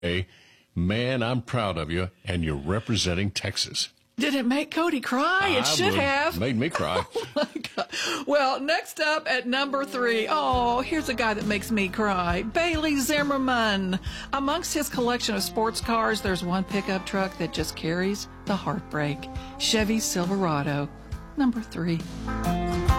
Hey, man, I'm proud of you, and you're representing Texas. Did it make Cody cry? It should have. Made me cry. Oh, my God. Well, next up at number 3, here's a guy that makes me cry. Bailey Zimmerman. Amongst his collection of sports cars, there's one pickup truck that just carries the heartbreak. Chevy Silverado, number 3.